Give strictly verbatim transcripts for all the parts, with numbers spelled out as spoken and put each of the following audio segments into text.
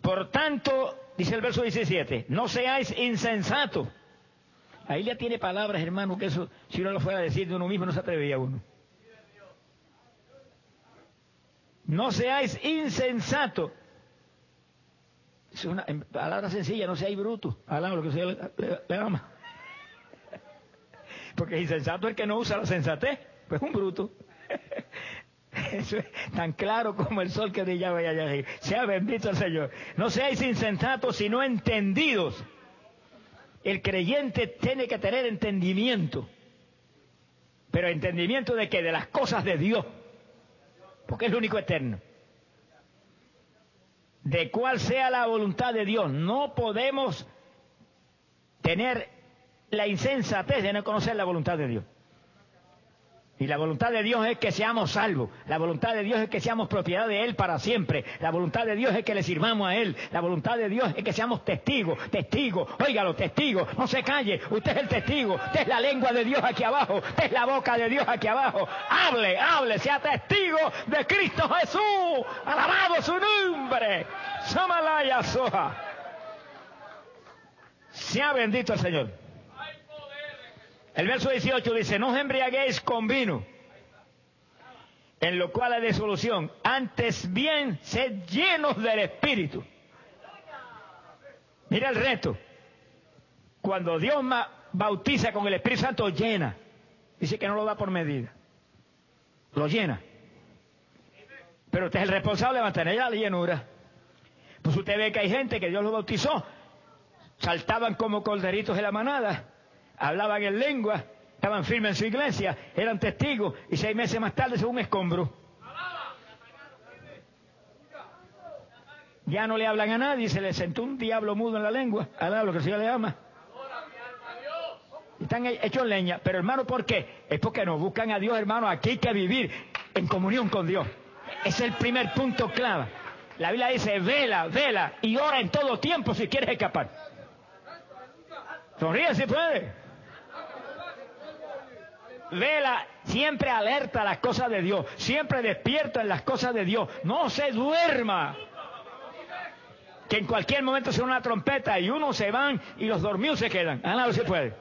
Por tanto, dice el verso diecisiete, no seáis insensatos. Ahí ya tiene palabras, hermano, que eso, si uno lo fuera a decir de uno mismo, no se atrevería uno. No seáis insensatos. Es una palabra sencilla, no seáis brutos. Hablamos lo que se le, le, le ama. Porque insensato es el que no usa la sensatez, pues es un bruto. Eso es tan claro como el sol que brillaba allá arriba. Sea bendito el Señor. No seáis insensatos, sino entendidos. El creyente tiene que tener entendimiento. Pero entendimiento de qué? De las cosas de Dios. Porque es lo único eterno. De cuál sea la voluntad de Dios. No podemos tener la insensatez de no conocer la voluntad de Dios. Y la voluntad de Dios es que seamos salvos. La voluntad de Dios es que seamos propiedad de Él para siempre. La voluntad de Dios es que le sirvamos a Él. La voluntad de Dios es que seamos testigos, testigos. Óigalo, testigos. No se calle. Usted es el testigo. Usted es la lengua de Dios aquí abajo. Usted es la boca de Dios aquí abajo. Hable, hable. Sea testigo de Cristo Jesús. Alabado su nombre. Samalaya Soja. Sea bendito el Señor. El verso dieciocho dice, no os embriaguéis con vino, en lo cual hay disolución, antes bien sed llenos del Espíritu. Mira el reto. Cuando Dios bautiza con el Espíritu Santo, llena. Dice que no lo da por medida. Lo llena. Pero usted es el responsable de mantener la llenura. Pues usted ve que hay gente que Dios lo bautizó, saltaban como corderitos de la manada, hablaban en lengua, estaban firmes en su iglesia, eran testigos, y seis meses más tarde son un escombro. Ya no le hablan a nadie, se le sentó un diablo mudo en la lengua, alaba lo que el Señor le ama. Están hechos leña, pero hermano, ¿por qué? Es porque no buscan a Dios, hermano. Aquí hay que vivir en comunión con Dios. Es el primer punto clave. La Biblia dice, vela, vela, y ora en todo tiempo si quieres escapar. Sonríe si puede. Vela, siempre alerta a las cosas de Dios, siempre despierta en las cosas de Dios, no se duerma, que en cualquier momento suena una trompeta y unos se van y los dormidos se quedan. Ah, no se puede.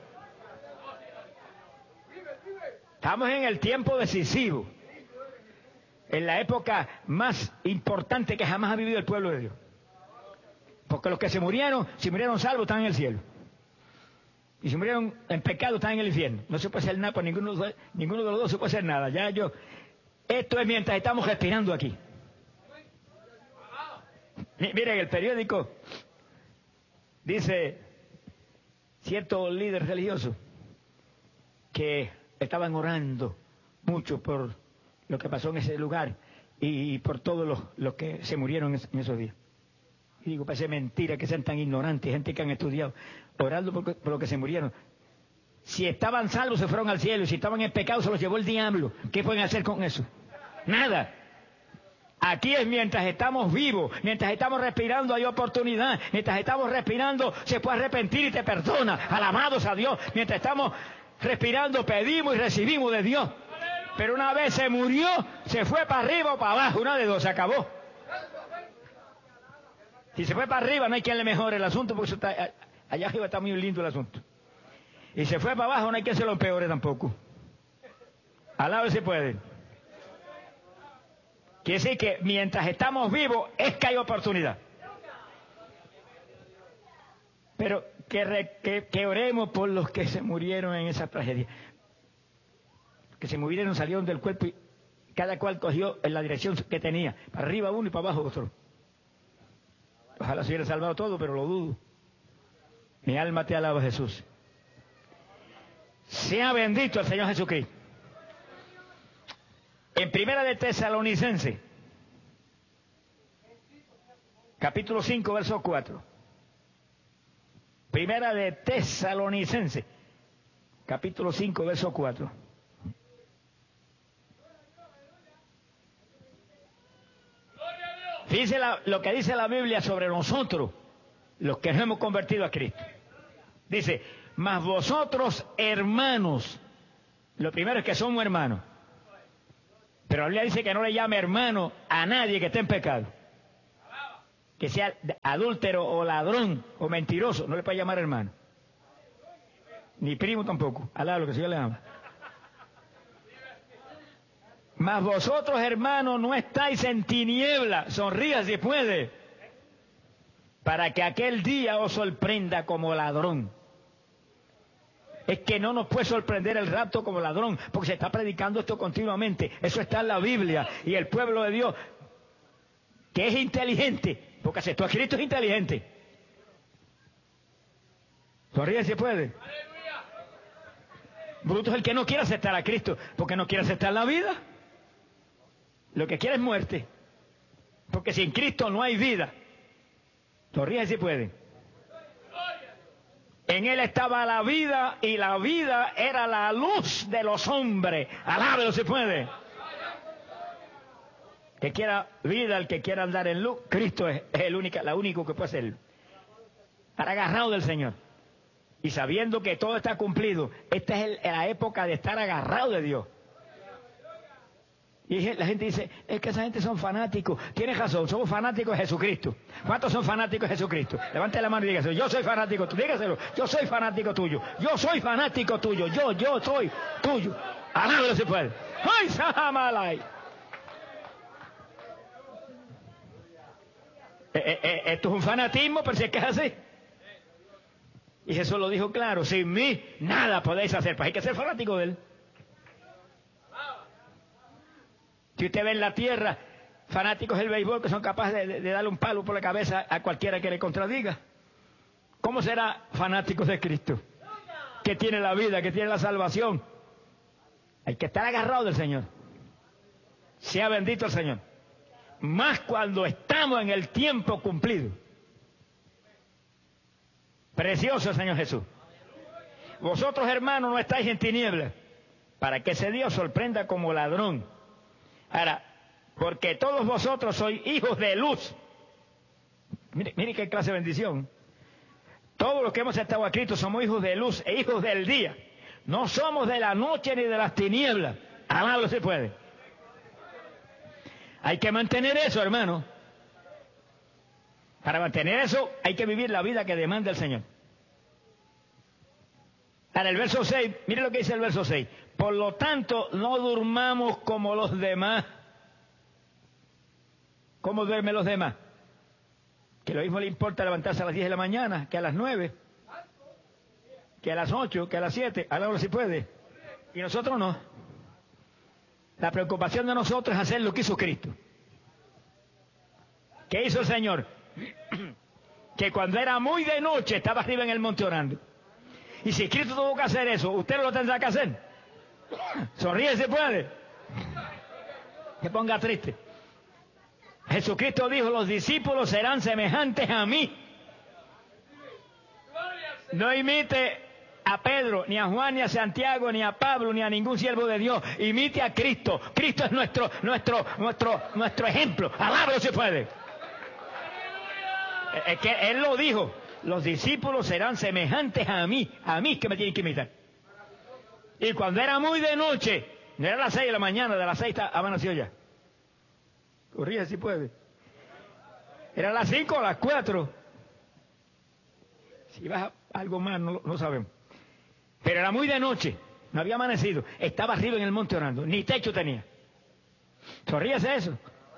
Estamos en el tiempo decisivo, en la época más importante que jamás ha vivido el pueblo de Dios, porque los que se murieron, si murieron salvos, están en el cielo. Y si murieron en pecado, están en el infierno. No se puede hacer nada, por ninguno, ninguno de los dos se puede hacer nada. Ya yo, esto es mientras estamos respirando aquí. Miren, el periódico dice, cierto líder religioso, que estaban orando mucho por lo que pasó en ese lugar y por todos los, los que se murieron en esos días. Y digo, parece mentira que sean tan ignorantes, gente que han estudiado, orando por, por lo que se murieron. Si estaban salvos se fueron al cielo, y si estaban en pecado se los llevó el diablo. ¿Qué pueden hacer con eso? Nada. Aquí es mientras estamos vivos, mientras estamos respirando hay oportunidad, mientras estamos respirando se puede arrepentir y te perdona. Alabados a Dios. Mientras estamos respirando pedimos y recibimos de Dios. Pero una vez se murió, se fue para arriba o para abajo, una de dos, se acabó. Si se fue para arriba no hay quien le mejore el asunto, porque eso está, allá arriba está muy lindo el asunto. Y se fue para abajo no hay quien se lo empeore tampoco. Al lado se puede. Quiere decir que mientras estamos vivos es que hay oportunidad. Pero que, re, que, que oremos por los que se murieron en esa tragedia. Que se murieron, salieron del cuerpo y cada cual cogió en la dirección que tenía. Para arriba uno y para abajo otro. Ojalá se hubiera salvado todo, pero lo dudo. Mi alma te alaba, Jesús. Sea bendito el Señor Jesucristo. En Primera de Tesalonicenses, capítulo cinco, verso cuatro. Primera de Tesalonicenses, capítulo cinco, verso cuatro. Fíjense la, lo que dice la Biblia sobre nosotros, los que nos hemos convertido a Cristo. Dice, mas vosotros hermanos, lo primero es que somos hermanos. Pero la Biblia dice que no le llame hermano a nadie que esté en pecado. que sea adúltero o ladrón o mentiroso, no le puede llamar hermano. Ni primo tampoco, alá lo que el Señor le ama. Mas vosotros, hermanos, no estáis en tiniebla, sonría si puede, para que aquel día os sorprenda como ladrón. Es que no nos puede sorprender el rapto como ladrón, porque se está predicando esto continuamente. Eso está en la Biblia. Y el pueblo de Dios, que es inteligente, porque aceptó a Cristo, es inteligente. Sonríe si puede. Bruto es el que no quiere aceptar a Cristo, porque no quiere aceptar la vida. Lo que quiere es muerte, porque sin Cristo no hay vida. Sonríe si puede. En él estaba la vida y la vida era la luz de los hombres. Alábelo si puede. Que quiera vida, el que quiera andar en luz, Cristo es, es el único, la único que puede hacerlo. Estar agarrado del Señor. Y sabiendo que todo está cumplido, esta es el, la época de estar agarrado de Dios. Y la gente dice, es que esa gente son fanáticos. Tienes razón, somos fanáticos de Jesucristo. ¿Cuántos son fanáticos de Jesucristo? Levante la mano y dígaselo, yo soy fanático tuyo. Dígaselo, yo soy fanático tuyo. Yo soy fanático tuyo. Yo, yo soy tuyo. Alábalo si puede. ¡Ay, Sahamalay! Eh, eh, eh, esto es un fanatismo, pero si es que es así. Y Jesús lo dijo claro, sin mí nada podéis hacer. Pues hay que ser fanático de él. Si usted ve en la tierra fanáticos del béisbol que son capaces de, de, de darle un palo por la cabeza a cualquiera que le contradiga, ¿cómo será fanáticos de Cristo? Que tiene la vida, que tiene la salvación. Hay que estar agarrado del Señor. Sea bendito el Señor. Más cuando estamos en el tiempo cumplido. Precioso Señor Jesús. Vosotros, hermanos, no estáis en tinieblas, para que ese día os sorprenda como ladrón. Ahora, porque todos vosotros sois hijos de luz. Mire, mire qué clase de bendición. Todos los que hemos estado a Cristo somos hijos de luz e hijos del día. No somos de la noche ni de las tinieblas. Amarlo se puede. Hay que mantener eso, hermano. Para mantener eso hay que vivir la vida que demanda el Señor. Ahora el verso seis, mire lo que dice el verso seis. Por lo tanto, no durmamos como los demás. ¿Cómo duermen los demás? Que lo mismo le importa levantarse a las diez de la mañana que a las nueve, que a las ocho, que a las siete, a la hora si puede. Y nosotros no. La preocupación de nosotros es hacer lo que hizo Cristo. ¿Qué hizo el Señor? Que cuando era muy de noche estaba arriba en el monte orando. Y si Cristo tuvo que hacer eso, ¿usted no lo tendrá que hacer? Sonríe si puede. Que ponga triste. Jesucristo dijo, los discípulos serán semejantes a mí. No imite a Pedro, ni a Juan, ni a Santiago, ni a Pablo, ni a ningún siervo de Dios. Imite a Cristo. Cristo es nuestro, nuestro, nuestro, nuestro ejemplo. Alábalo si puede. Es que Él lo dijo. Los discípulos serán semejantes a mí. A mí que me tienen que imitar. Y cuando era muy de noche, no era las seis de la mañana, de las seis amaneció ya. Corrige si puede. Era las cinco o las cuatro. Si baja algo más, no, no sabemos. Pero era muy de noche, no había amanecido. Estaba arriba en el monte orando, ni techo tenía. Sonríese eso.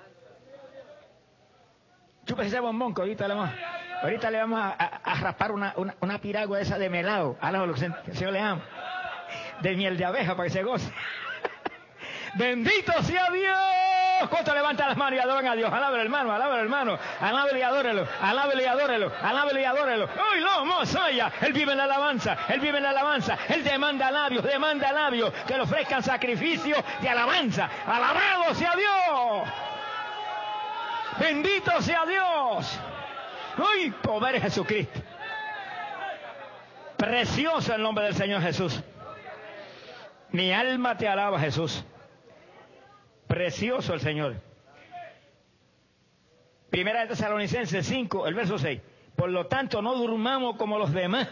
Chúpese ese bombón que ahorita le vamos, ahorita le vamos a, a, a raspar una, una, una piragua esa de melado. A lo que el Señor le ama. De miel de abeja para que se goce. Bendito sea Dios. ¿Cuánto levanta las manos y adoran a Dios? Alábelo, hermano, alábelo, hermano. Alábelo y adórelo, alábelo y adórelo, alábelo y adórelo. ¡Uy, lo mozaya! Él vive en la alabanza, Él vive en la alabanza. Él demanda labios, demanda labios que le ofrezcan sacrificio de alabanza. ¡Alabado sea Dios! ¡Bendito sea Dios! ¡Uy, poder es Jesucristo! Precioso el nombre del Señor Jesús. Mi alma te alaba, Jesús. Precioso el Señor. Primera de Tesalonicenses cinco, el verso seis. Por lo tanto, no durmamos como los demás.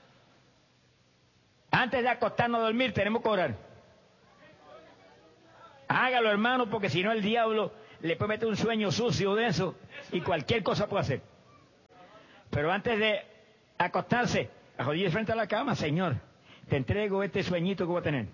Antes de acostarnos a dormir, tenemos que orar. Hágalo, hermano, porque si no el diablo le puede meter un sueño sucio de eso y cualquier cosa puede hacer. Pero antes de acostarse, arrodillarse frente a la cama, Señor, te entrego este sueñito que voy a tener.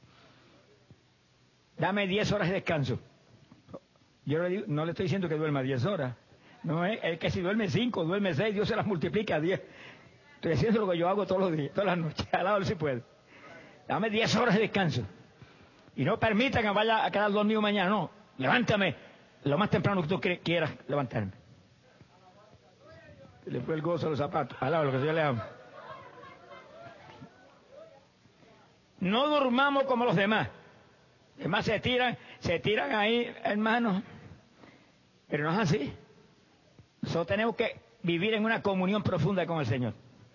Dame diez horas de descanso. Yo le digo, no le estoy diciendo que duerma diez horas. No es, es que si duerme cinco, duerme seis, Dios se las multiplica a diez. Estoy haciendo lo que yo hago todos los días, todas las noches, al lado si puedo. Dame diez horas de descanso. Y no permita que me vaya a quedar dormido mañana, no. Levántame lo más temprano que tú quieras levantarme. Le fue el gozo a los zapatos, al lado de lo que yo le amo. No durmamos como los demás. Los demás se tiran, se tiran ahí, hermanos. Pero no es así. Nosotros tenemos que vivir en una comunión profunda con el Señor.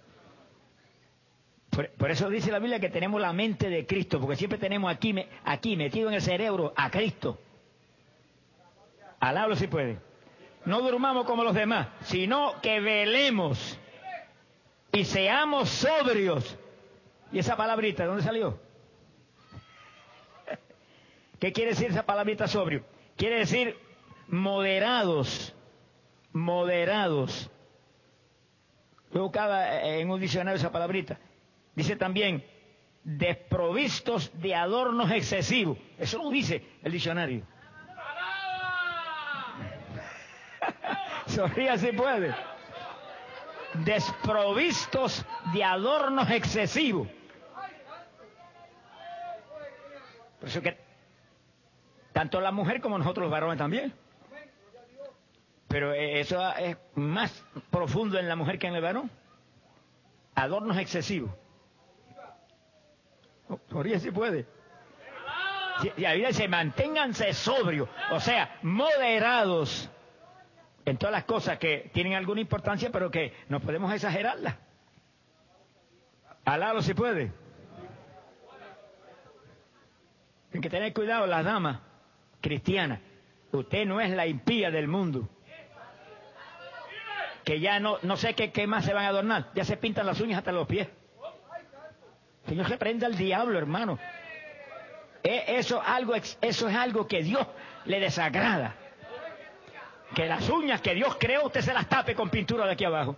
Por, por eso dice la Biblia que tenemos la mente de Cristo, porque siempre tenemos aquí, aquí metido en el cerebro a Cristo. Alábalo si puede. No durmamos como los demás, sino que velemos y seamos sobrios. ¿Y esa palabrita de dónde salió? ¿Qué quiere decir esa palabrita sobrio? Quiere decir moderados, moderados. Yo buscaba en un diccionario esa palabrita. Dice también, desprovistos de adornos excesivos. Eso lo dice el diccionario. Sonría si puede. Desprovistos de adornos excesivos. Por eso que tanto la mujer como nosotros los varones también. Pero eso es más profundo en la mujer que en el varón. Adornos excesivos. Sonría si puede. Y la Biblia dice, manténganse sobrios, o sea, moderados en todas las cosas que tienen alguna importancia, pero que no podemos exagerarlas. Alalo si puede. Tienen que tener cuidado las damas cristianas. Usted no es la impía del mundo. Que ya no, no sé qué, qué más se van a adornar. Ya se pintan las uñas hasta los pies. Señor, reprenda al diablo, hermano. Eso, algo, eso es algo que Dios le desagrada. Que las uñas que Dios creó, usted se las tape con pintura de aquí abajo.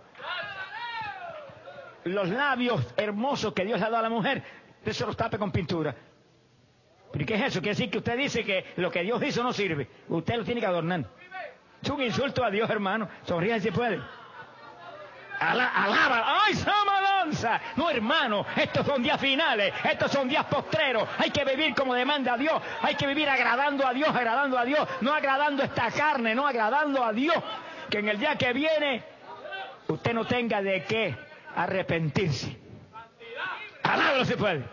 Los labios hermosos que Dios le ha dado a la mujer, usted se los tape con pintura. ¿Pero qué es eso? Quiere decir que usted dice que lo que Dios hizo no sirve. Usted lo tiene que adornar. Es un insulto a Dios, hermano. Sonríe si puede. Alá, alaba, ¡ay, sama danza! No, hermano, estos son días finales, estos son días postreros. Hay que vivir como demanda a Dios, hay que vivir agradando a Dios, agradando a Dios, no agradando esta carne, no agradando a Dios. Que en el día que viene, usted no tenga de qué arrepentirse. Alábalo si puede.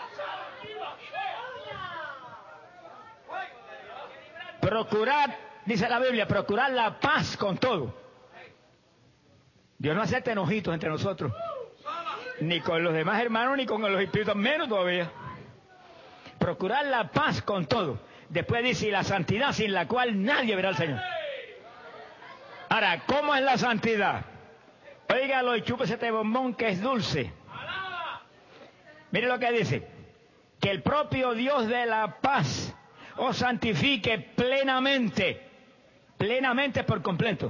Procurar, dice la Biblia, procurar la paz con todo. Dios no acepta enojitos entre nosotros, ni con los demás hermanos, ni con los espíritus, menos todavía. Procurar la paz con todo. Después dice, y la santidad sin la cual nadie verá al Señor. Ahora, ¿cómo es la santidad? Óigalo y chúpese este bombón que es dulce. Mire lo que dice, que el propio Dios de la paz os santifique plenamente, plenamente por completo.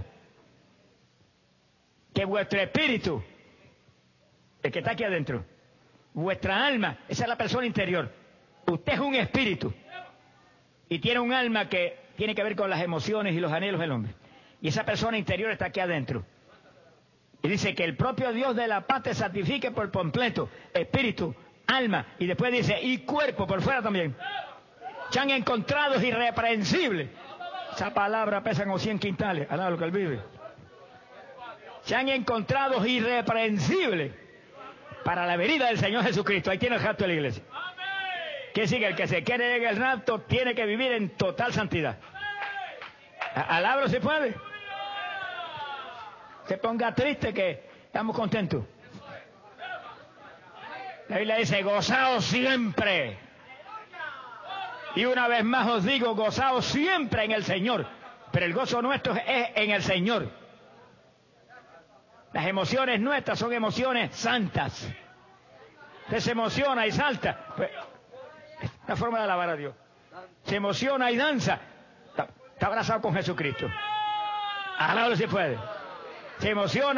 Que vuestro espíritu, el que está aquí adentro, vuestra alma, esa es la persona interior. Usted es un espíritu y tiene un alma que tiene que ver con las emociones y los anhelos del hombre. Y esa persona interior está aquí adentro. Y dice que el propio Dios de la paz te santifique por completo, espíritu, alma, y después dice, y cuerpo por fuera también. Sean encontrados irreprensibles. Esa palabra pesa como cien quintales, al lado de lo que él vive. Se han encontrado irreprensibles para la venida del Señor Jesucristo. Ahí tiene el rapto de la iglesia. Quiere decir que el que se quiere en el rapto tiene que vivir en total santidad. Alabro si puede. Se ponga triste que estamos contentos. La Biblia dice, gozaos siempre. Y una vez más os digo, gozaos siempre en el Señor. Pero el gozo nuestro es en el Señor. Las emociones nuestras son emociones santas. Usted se emociona y salta. Pues, es una forma de alabar a Dios. Se emociona y danza. Está, está abrazado con Jesucristo. Alábalo si puede. Se emociona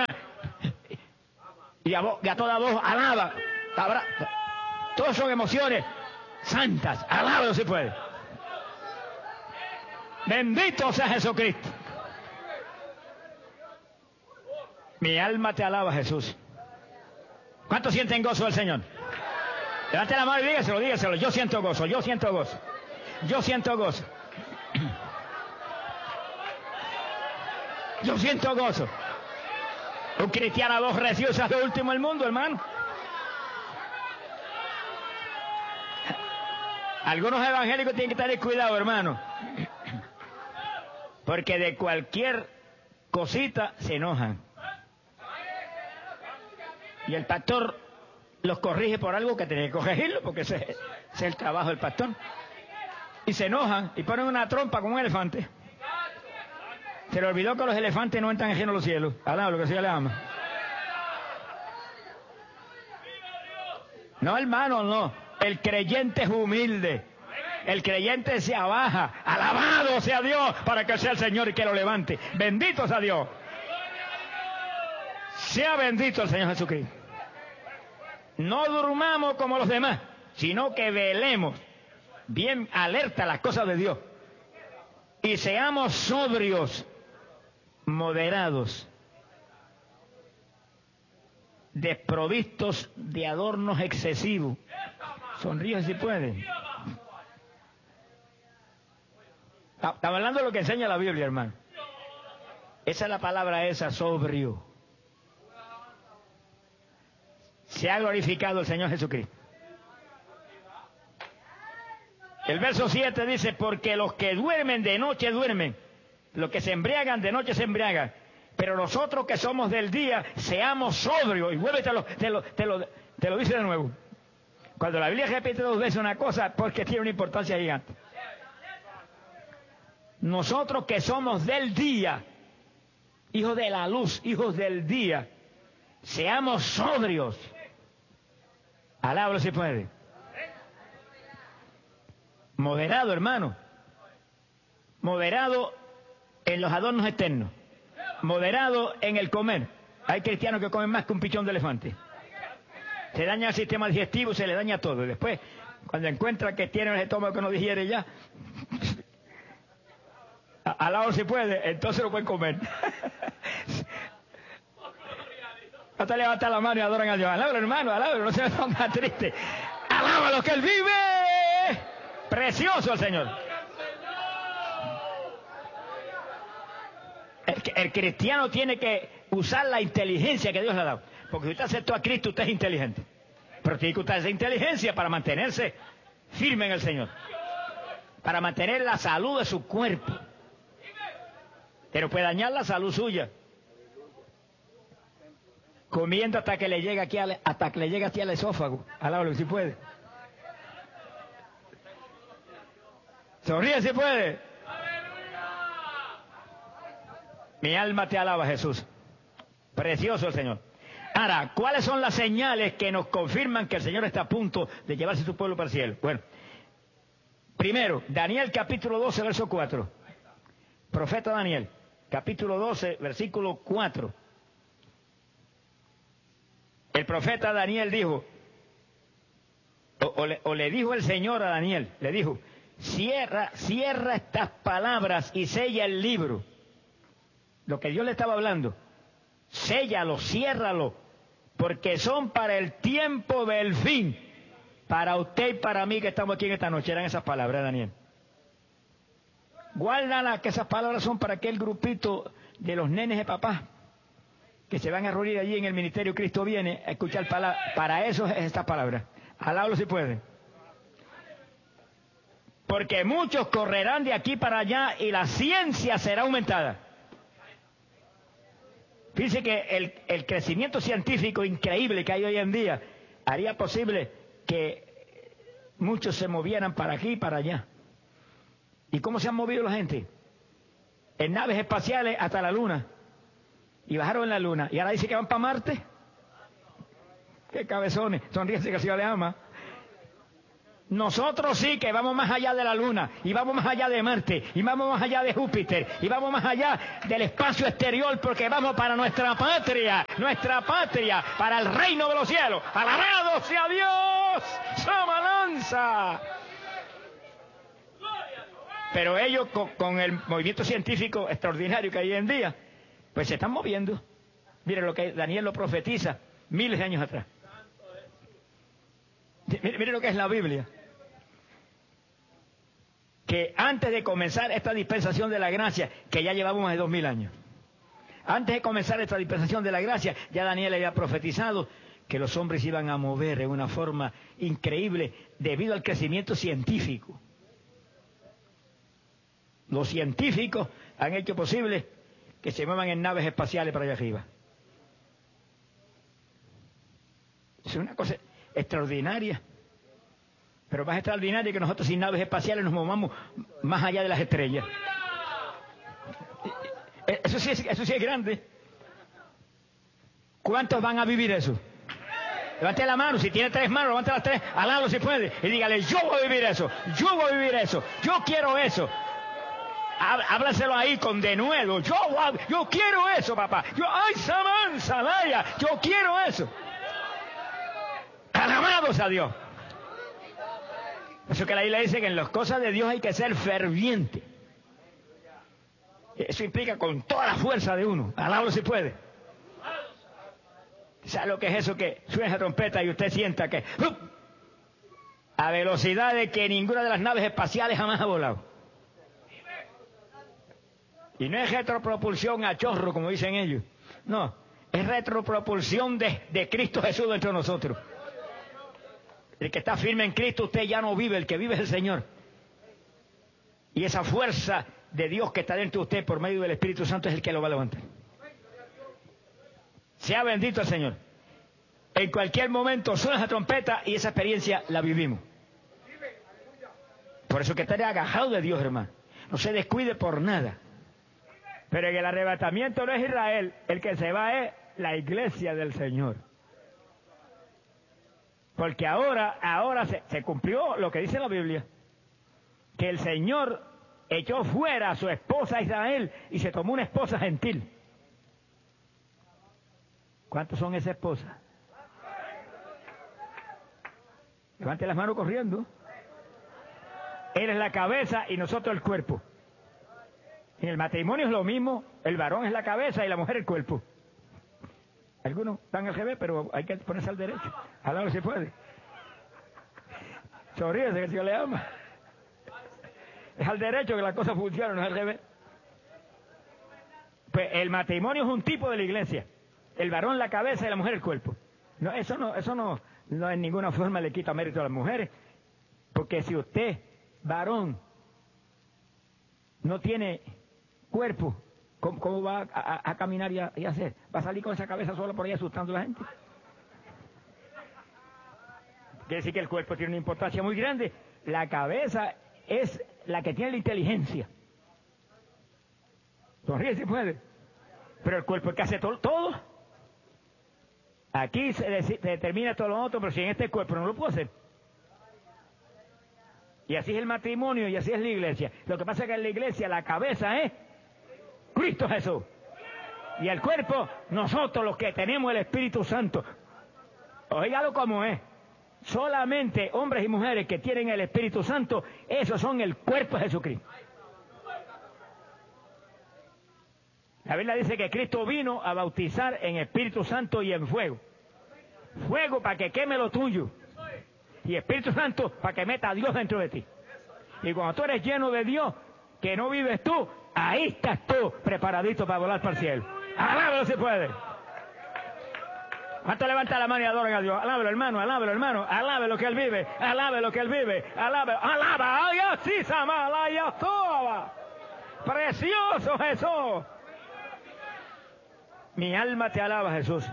y a, voz, y a toda voz alaba. Abra, todas son emociones santas. Alábalo si puede. Bendito sea Jesucristo. Mi alma te alaba, Jesús. ¿Cuántos sienten gozo del Señor? Levante la mano y dígaselo, dígaselo. Yo siento gozo, yo siento gozo. Yo siento gozo. Yo siento gozo. Un cristiano a dos recios es lo último del mundo, hermano. Algunos evangélicos tienen que tener cuidado, hermano. Porque de cualquier cosita se enojan. Y el pastor los corrige por algo que tiene que corregirlo, porque ese, ese es el trabajo del pastor. Y se enojan y ponen una trompa con un elefante. Se le olvidó que los elefantes no entran en reino de los cielos. Alá, lo que sea le ama. No, hermano, no. El creyente es humilde. El creyente se abaja. Alabado sea Dios para que sea el Señor y que lo levante. Bendito sea Dios. Sea bendito el Señor Jesucristo. No durmamos como los demás, sino que velemos bien alerta a las cosas de Dios. Y seamos sobrios, moderados, desprovistos de adornos excesivos. Sonríe si pueden. Estamos hablando de lo que enseña la Biblia, hermano. Esa es la palabra esa, sobrio. Se ha glorificado el Señor Jesucristo. El verso siete dice, porque los que duermen de noche duermen, los que se embriagan de noche se embriagan, pero nosotros que somos del día, seamos sobrios. Y vuelve, te lo, te lo, te lo, te lo dice de nuevo. Cuando la Biblia repite dos veces una cosa, porque tiene una importancia gigante. Nosotros que somos del día, hijos de la luz, hijos del día, seamos sobrios. Alábalo si puede. Moderado, hermano. Moderado en los adornos externos. Moderado en el comer. Hay cristianos que comen más que un pichón de elefante. Se daña el sistema digestivo, se le daña todo. Y después, cuando encuentra que tiene el estómago que no digiere ya, alábalo si puede, entonces lo pueden comer. Hasta levantar la mano y adoran a Dios. Alábalo, hermano, alábalo, no se me ponga triste. Alábalo que Él vive. Precioso el Señor. El, el cristiano tiene que usar la inteligencia que Dios le ha dado. Porque si usted aceptó a Cristo, usted es inteligente. Pero tiene que usar esa inteligencia para mantenerse firme en el Señor. Para mantener la salud de su cuerpo. Pero puede dañar la salud suya. Comiendo hasta que le llegue aquí al, hasta que le llegue aquí al esófago. Alábalo si puede. Sonríe si puede. Mi alma te alaba, Jesús. Precioso el Señor. Ahora, ¿cuáles son las señales que nos confirman que el Señor está a punto de llevarse a su pueblo para el cielo? Bueno, primero, Daniel capítulo doce, verso cuatro. Profeta Daniel, capítulo doce, versículo cuatro. El profeta Daniel dijo, o, o, le, o le dijo el Señor a Daniel, le dijo, cierra, cierra estas palabras y sella el libro. Lo que Dios le estaba hablando, séllalo, ciérralo, porque son para el tiempo del fin. Para usted y para mí que estamos aquí en esta noche, eran esas palabras, Daniel. Guárdala, que esas palabras son para aquel grupito de los nenes de papá, que se van a reunir allí en el ministerio Cristo viene a escuchar palabras. Para eso es esta palabra. Alábalo si puede. Porque muchos correrán de aquí para allá y la ciencia será aumentada. Fíjense que el, el crecimiento científico increíble que hay hoy en día haría posible que muchos se movieran para aquí y para allá. ¿Y cómo se han movido la gente? En naves espaciales hasta la Luna. Y bajaron en la Luna. Y ahora dice que van para Marte. ¡Qué cabezones! Sonríese que el Señor le ama. Nosotros sí que vamos más allá de la Luna, y vamos más allá de Marte, y vamos más allá de Júpiter, y vamos más allá del espacio exterior, porque vamos para nuestra patria, nuestra patria, para el reino de los cielos. ¡Alabado sea Dios! ¡Samalanza! Pero ellos, con, con el movimiento científico extraordinario que hay hoy en día, pues se están moviendo. Miren lo que Daniel lo profetiza miles de años atrás. Miren, miren lo que es la Biblia. Que antes de comenzar esta dispensación de la gracia, que ya llevamos más de dos mil años, antes de comenzar esta dispensación de la gracia, ya Daniel había profetizado que los hombres iban a mover de una forma increíble debido al crecimiento científico. Los científicos han hecho posible que se muevan en naves espaciales para allá arriba. Es una cosa extraordinaria. Pero más extraordinaria que nosotros sin naves espaciales nos movamos más allá de las estrellas. Eso sí es, eso sí es grande. ¿Cuántos van a vivir eso? Levante la mano, si tiene tres manos, levante las tres, alábalo si puede, y dígale, yo voy a vivir eso, yo voy a vivir eso, yo quiero eso. Háblaselo ahí con denuedo, yo, yo quiero eso, papá, yo, ay, Samán, Salaya, yo quiero eso. Alabados a Dios. Eso que la Biblia dice que en las cosas de Dios hay que ser ferviente. Eso implica con toda la fuerza de uno. Alábalo si puede. ¿Sabe lo que es eso que suena esa trompeta y usted sienta que ¡uh! A velocidad de que ninguna de las naves espaciales jamás ha volado? Y no es retropropulsión a chorro, como dicen ellos. No, es retropropulsión de, de Cristo Jesús dentro de nosotros. El que está firme en Cristo, usted ya no vive, el que vive es el Señor. Y esa fuerza de Dios que está dentro de usted por medio del Espíritu Santo es el que lo va a levantar. Sea bendito el Señor. En cualquier momento suena esa trompeta y esa experiencia la vivimos. Por eso que estaré agajado de Dios, hermano. No se descuide por nada. Pero en el arrebatamiento no es Israel, el que se va es la iglesia del Señor. Porque ahora, ahora se, se cumplió lo que dice la Biblia, que el Señor echó fuera a su esposa Israel y se tomó una esposa gentil. ¿Cuántos son esas esposas? Levante las manos corriendo. Él es la cabeza y nosotros el cuerpo. En el matrimonio es lo mismo, el varón es la cabeza y la mujer el cuerpo. Algunos están al revés, pero hay que ponerse al derecho. A lado se puede. Sonríese que el Señor le ama. Es al derecho que las cosas funcionan, no es al revés. Pues el matrimonio es un tipo de la iglesia. El varón la cabeza y la mujer el cuerpo. No, eso no, eso no, no en ninguna forma le quita mérito a las mujeres. Porque si usted, varón, no tiene cuerpo, ¿Cómo, ¿Cómo va a, a, a caminar y a, y a hacer? ¿Va a salir con esa cabeza sola por ahí asustando a la gente? Quiere decir que el cuerpo tiene una importancia muy grande. La cabeza es la que tiene la inteligencia. Sonríe si puede. Pero el cuerpo es el que hace todo. todo. Aquí se, se determina todo lo otro, pero si en este cuerpo no lo puedo hacer. Y así es el matrimonio y así es la iglesia. Lo que pasa es que en la iglesia la cabeza es Cristo Jesús. Y el cuerpo, nosotros los que tenemos el Espíritu Santo. Óigalo como es. Solamente hombres y mujeres que tienen el Espíritu Santo, esos son el cuerpo de Jesucristo. La Biblia dice que Cristo vino a bautizar en Espíritu Santo y en fuego. Fuego para que queme lo tuyo. Y Espíritu Santo para que meta a Dios dentro de ti. Y cuando tú eres lleno de Dios, que no vives tú, ahí estás tú preparadito para volar para el cielo. Alábalo si puede. ¿Cuánto levanta la mano y adoran a Dios? Alábalo, hermano, alábalo, hermano. Alábalo lo que Él vive. Alábalo lo que Él vive. Alábalo. Alaba. Ay, así, Samalaya, toba. Precioso Jesús. Mi alma te alaba, Jesús.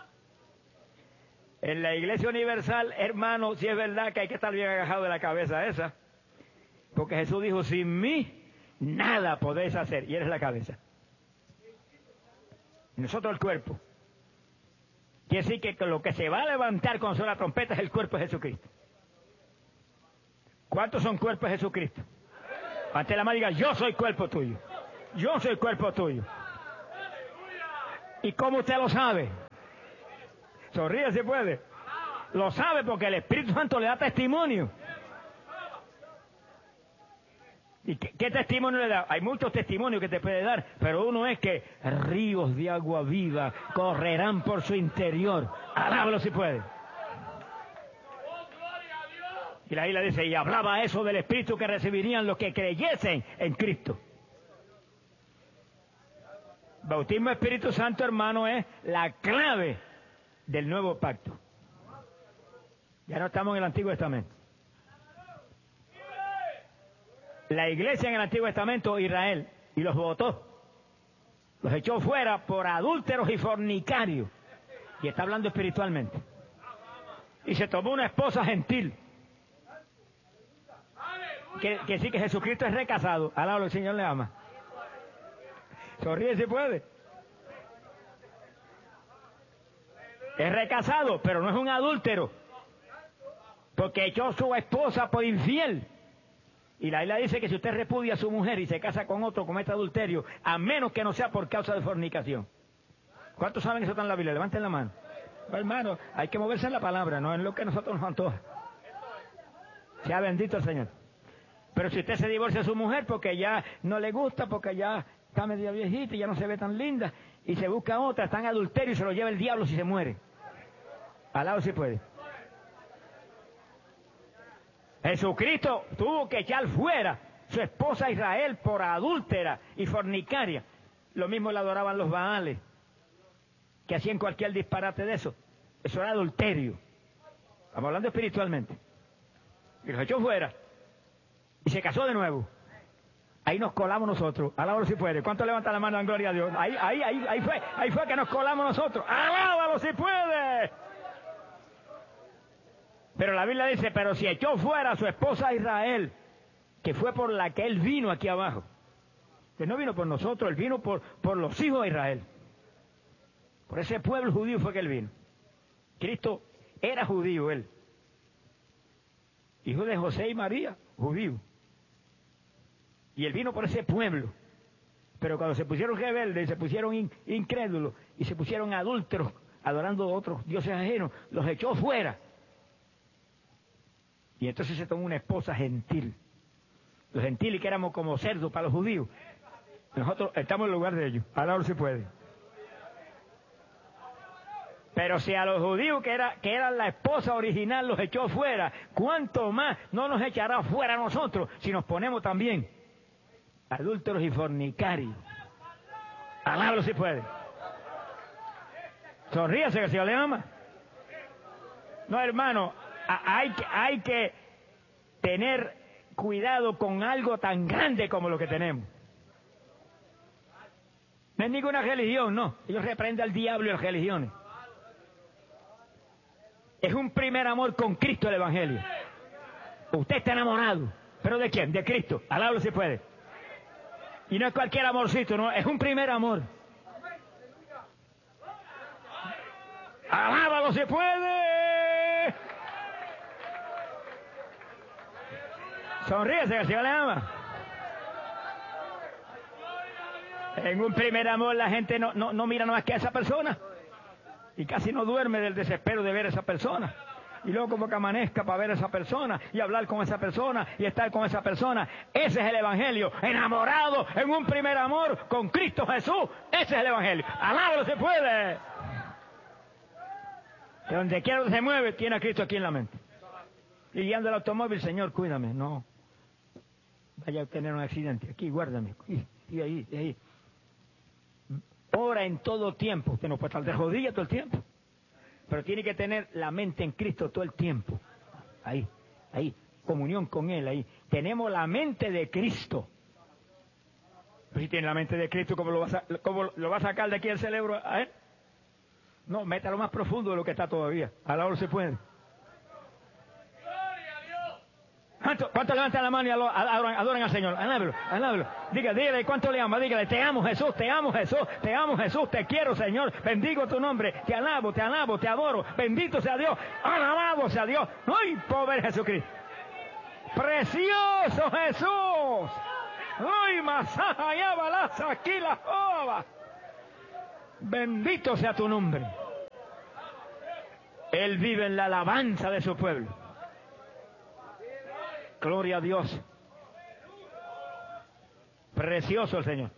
En la Iglesia Universal, hermano, si es verdad que hay que estar bien agajado de la cabeza esa. Porque Jesús dijo, sin mí, nada podéis hacer. Y eres la cabeza. Y nosotros el cuerpo. Quiere decir que lo que se va a levantar con sola trompeta es el cuerpo de Jesucristo. ¿Cuántos son cuerpo de Jesucristo? Ante la mano diga, yo soy cuerpo tuyo. Yo soy cuerpo tuyo. ¿Y cómo usted lo sabe? Sonríe si puede. Lo sabe porque el Espíritu Santo le da testimonio. ¿Y qué, qué testimonio le da? Hay muchos testimonios que te puede dar, pero uno es que ríos de agua viva correrán por su interior. Alábalo si puede. Y la isla dice, y hablaba eso del Espíritu que recibirían los que creyesen en Cristo. Bautismo Espíritu Santo, hermano, es la clave del nuevo pacto. Ya no estamos en el Antiguo Testamento. La iglesia en el Antiguo Testamento, Israel, y los votó. Los echó fuera por adúlteros y fornicarios. Y está hablando espiritualmente. Y se tomó una esposa gentil. Que, que sí que Jesucristo es recasado. Alabado, el Señor le ama. Sonríe si puede. Es recasado, pero no es un adúltero. Porque echó su esposa por infiel. Y la Biblia dice que si usted repudia a su mujer y se casa con otro, comete adulterio, a menos que no sea por causa de fornicación. ¿Cuántos saben eso está en la Biblia? Levanten la mano. Pues, hermano, hay que moverse en la palabra, no en lo que a nosotros nos antoja. Sea bendito el Señor. Pero si usted se divorcia de su mujer porque ya no le gusta, porque ya está media viejita y ya no se ve tan linda, y se busca otra, está en adulterio y se lo lleva el diablo si se muere. Al lado si puede. Jesucristo tuvo que echar fuera su esposa Israel por adúltera y fornicaria. Lo mismo le adoraban los Baales, que hacían cualquier disparate de eso. Eso era adulterio. Estamos hablando espiritualmente. Y los echó fuera. Y se casó de nuevo. Ahí nos colamos nosotros. Alábalo si puede. ¿Cuánto levanta la mano en gloria a Dios? Ahí, ahí, ahí, ahí fue. Ahí fue que nos colamos nosotros. Alábalo si puede. Pero la Biblia dice, pero si echó fuera a su esposa Israel, que fue por la que él vino aquí abajo. Que no vino por nosotros, él vino por, por los hijos de Israel. Por ese pueblo judío fue que él vino. Cristo era judío, él. Hijo de José y María, judío. Y él vino por ese pueblo. Pero cuando se pusieron rebeldes, se pusieron in, incrédulos y se pusieron adúlteros, adorando a otros dioses ajenos, los echó fuera. Y entonces se tomó una esposa gentil. Los gentiles que éramos como cerdos para los judíos. Nosotros estamos en lugar de ellos. Ahora se puede. Pero si a los judíos que, era, que eran la esposa original los echó fuera, ¿cuánto más no nos echará fuera a nosotros si nos ponemos también adúlteros y fornicarios? Alábalo si puede. Sonríase que el Señor le ama. No, hermano, hay que, hay que tener cuidado con algo tan grande como lo que tenemos. No es ninguna religión, no. Ellos reprenden al diablo y las religiones. Es un primer amor con Cristo el Evangelio. Usted está enamorado. ¿Pero de quién? De Cristo. Alábalo si puede. Y no es cualquier amorcito, no. Es un primer amor. Alábalo si puede. Sonríese que el Señor le ama. En un primer amor la gente no, no, no mira nada más que a esa persona. Y casi no duerme del desespero de ver a esa persona. Y luego como que amanezca para ver a esa persona y hablar con esa persona y estar con esa persona. Ese es el Evangelio. Enamorado en un primer amor con Cristo Jesús. Ese es el Evangelio. Alábalo se puede. De donde quiera que se mueve, tiene a Cristo aquí en la mente. Y guiando el automóvil, Señor, cuídame. No vaya a tener un accidente. Aquí, guárdame. Y, y ahí, y ahí. Ora en todo tiempo. Usted no puede estar de rodillas todo el tiempo. Pero tiene que tener la mente en Cristo todo el tiempo. Ahí, ahí. Comunión con Él, ahí. Tenemos la mente de Cristo. Pero si tiene la mente de Cristo, ¿cómo lo va a, cómo lo va a sacar de aquí el cerebro a Él? No, métalo más profundo de lo que está todavía. A la hora se puede. ¿Cuánto, cuánto levantan la mano y adoran, adoran al Señor? Alábelo, alábelo. Dígale, dígale cuánto le ama, dígale, te amo Jesús, te amo Jesús, te amo Jesús, te quiero Señor, bendigo tu nombre, te alabo, te alabo, te adoro, bendito sea Dios, alabado sea Dios. ¡Ay, pobre Jesucristo! Precioso Jesús. Uy, masaja y abalaza aquí la jova. Bendito sea tu nombre. Él vive en la alabanza de su pueblo. Gloria a Dios. Precioso el Señor.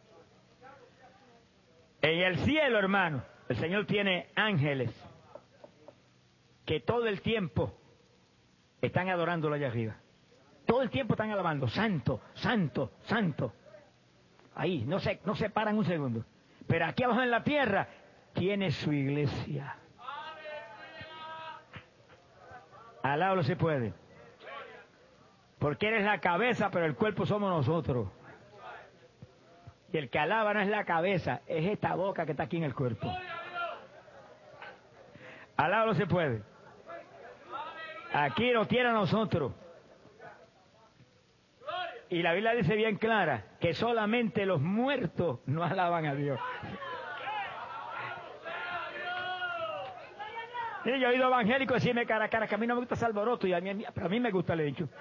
En el cielo, hermano, el Señor tiene ángeles que todo el tiempo están adorándolo allá arriba. Todo el tiempo están alabando. Santo, santo, santo. Ahí, no se, no se paran un segundo. Pero aquí abajo en la tierra tiene su iglesia. Alábalo si puede. Porque eres la cabeza, pero el cuerpo somos nosotros. Y el que alaba no es la cabeza, es esta boca que está aquí en el cuerpo. Alábalo si puede. Aquí nos tiene a nosotros. Y la Biblia dice bien clara que solamente los muertos no alaban a Dios. Y yo he oído evangélicos decirme cara a cara que a mí no me gusta ese alboroto, y a mí, pero a mí me gusta, le he dicho.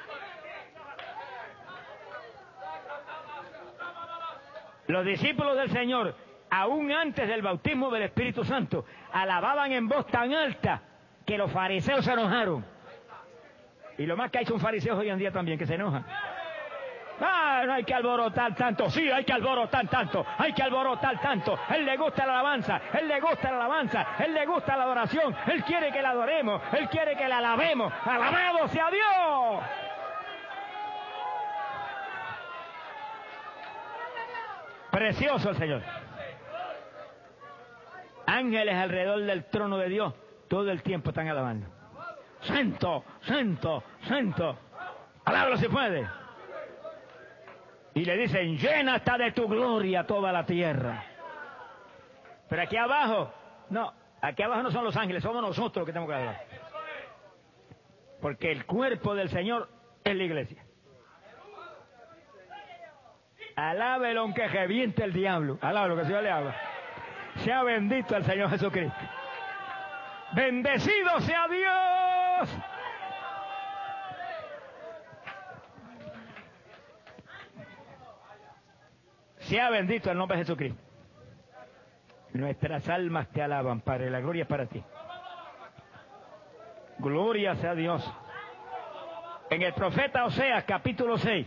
Los discípulos del Señor, aún antes del bautismo del Espíritu Santo, alababan en voz tan alta que los fariseos se enojaron. Y lo más que hay son fariseos hoy en día también que se enojan. Ah, no hay que alborotar tanto. Sí, hay que alborotar tanto. Hay que alborotar tanto. Él le gusta la alabanza. Él le gusta la alabanza. Él le gusta la adoración. Él quiere que la adoremos. Él quiere que la alabemos. ¡Alabado sea Dios! Precioso el Señor. Ángeles alrededor del trono de Dios todo el tiempo están alabando. Santo, santo, santo. Alábalo si puede. Y le dicen, llena está de tu gloria toda la tierra. Pero aquí abajo, no, aquí abajo no son los ángeles, somos nosotros que tenemos que alabar. Porque el cuerpo del Señor es la iglesia. Alábelo aunque reviente el diablo. Alábelo que el Señor le habla. Sea bendito el Señor Jesucristo. Bendecido sea Dios. Sea bendito el nombre de Jesucristo. Nuestras almas te alaban, Padre. La gloria es para ti. Gloria sea Dios. En el profeta Oseas, capítulo seis,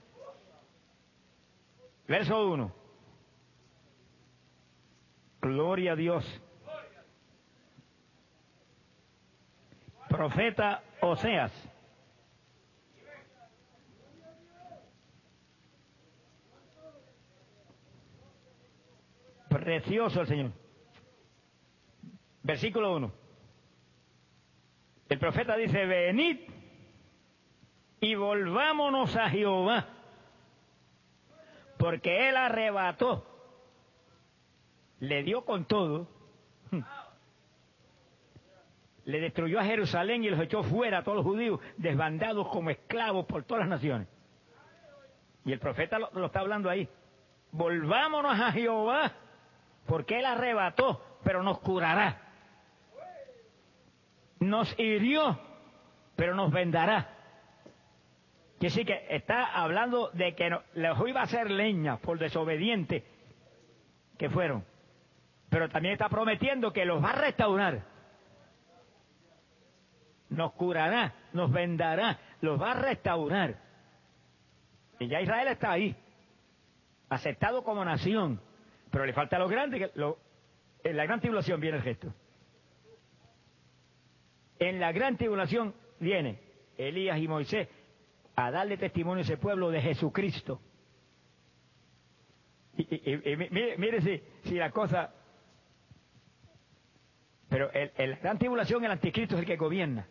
verso uno. Gloria a Dios. Profeta Oseas. Precioso el Señor. Versículo uno. El profeta dice, venid y volvámonos a Jehová, porque Él arrebató, le dio con todo, le destruyó a Jerusalén y los echó fuera a todos los judíos, desbandados como esclavos por todas las naciones. Y el profeta lo, lo está hablando ahí. Volvámonos a Jehová, porque Él arrebató, pero nos curará. Nos hirió, pero nos vendará. Quiere decir que está hablando de que no, los iba a hacer leña por desobedientes que fueron. Pero también está prometiendo que los va a restaurar. Nos curará, nos vendará, los va a restaurar. Y ya Israel está ahí, aceptado como nación. Pero le falta lo grande, que lo, en la gran tribulación viene el gesto. En la gran tribulación viene Elías y Moisés a darle testimonio a ese pueblo de Jesucristo. Y, y, y, y mire, mire si, si la cosa... Pero en la gran tribulación el anticristo es el que gobierna.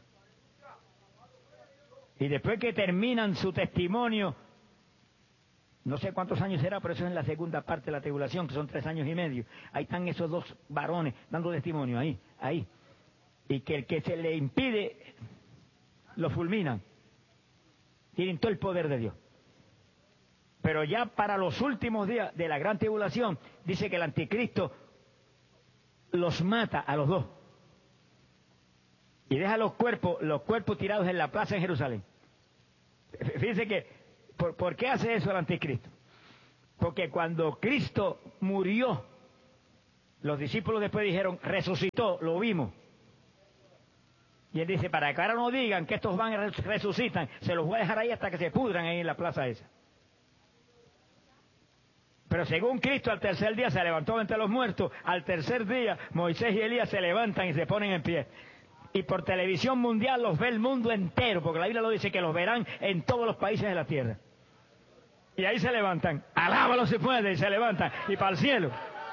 Y después que terminan su testimonio, no sé cuántos años será, pero eso es en la segunda parte de la tribulación, que son tres años y medio. Ahí están esos dos varones dando testimonio, ahí, ahí. Y que el que se le impide, lo fulminan. Tienen todo el poder de Dios. Pero ya para los últimos días de la gran tribulación, dice que el anticristo los mata a los dos. Y deja los cuerpos, los cuerpos tirados en la plaza en Jerusalén. Fíjense que, ¿por, ¿por qué hace eso el anticristo? Porque cuando Cristo murió, los discípulos después dijeron, resucitó, lo vimos. Y él dice, para que ahora no digan que estos van y resucitan, se los voy a dejar ahí hasta que se pudran ahí en la plaza esa. Pero según Cristo, al tercer día se levantó entre los muertos, al tercer día Moisés y Elías se levantan y se ponen en pie. Y por televisión mundial los ve el mundo entero, porque la Biblia lo dice que los verán en todos los países de la tierra. Y ahí se levantan, alábalo si puede, y se levantan, y para el cielo.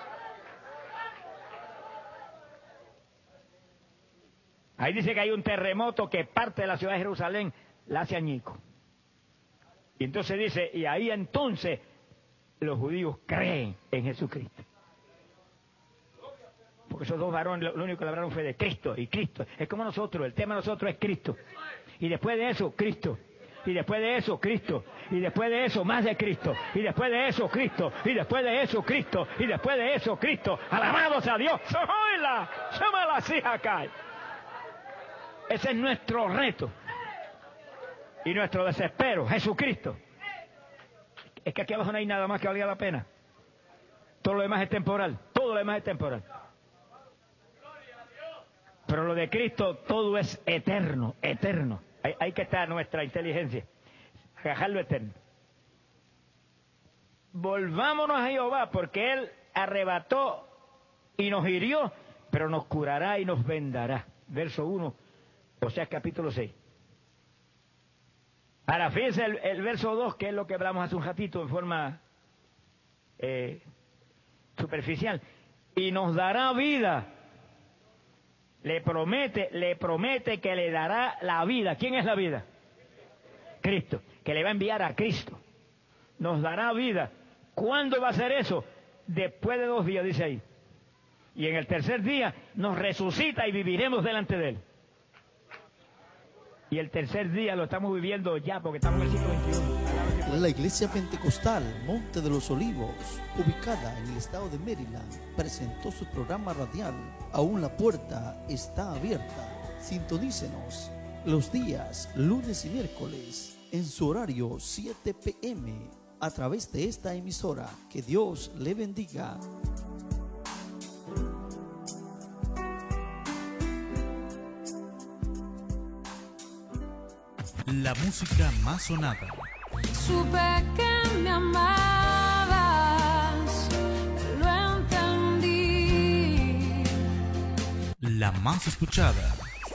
Ahí dice que hay un terremoto que parte de la ciudad de Jerusalén la hace añico. Y entonces dice, y ahí entonces los judíos creen en Jesucristo. Porque esos dos varones, lo único que le hablaron fue de Cristo y Cristo. Es como nosotros, el tema de nosotros es Cristo. Y después de eso, Cristo. Y después de eso, Cristo. Y después de eso, más de Cristo. Y después de eso, Cristo. Y después de eso, Cristo. Y después de eso, Cristo. Alabados a Dios. Ese es nuestro reto. Y nuestro desespero. Jesucristo. Es que aquí abajo no hay nada más que valga la pena. Todo lo demás es temporal. Todo lo demás es temporal. Pero lo de Cristo, todo es eterno. Eterno. Hay, hay que estar nuestra inteligencia. Agajar lo eterno. Volvámonos a Jehová, porque Él arrebató y nos hirió, pero nos curará y nos vendará. Verso uno, o sea, capítulo seis. Ahora, fíjense el, el verso dos, que es lo que hablamos hace un ratito en forma eh, superficial. Y nos dará vida. Le promete, le promete que le dará la vida. ¿Quién es la vida? Cristo. Que le va a enviar a Cristo. Nos dará vida. ¿Cuándo va a hacer eso? Después de dos días, dice ahí. Y en el tercer día nos resucita y viviremos delante de Él. Y el tercer día lo estamos viviendo ya, porque estamos en el siglo veintiuno. La Iglesia Pentecostal Monte de los Olivos, ubicada en el estado de Maryland, presentó su programa radial Aún la puerta está abierta. Sintonícenos los días lunes y miércoles en su horario siete p m a través de esta emisora. Que Dios le bendiga. La música más sonada. Supe que me amabas, lo entendí. La más escuchada.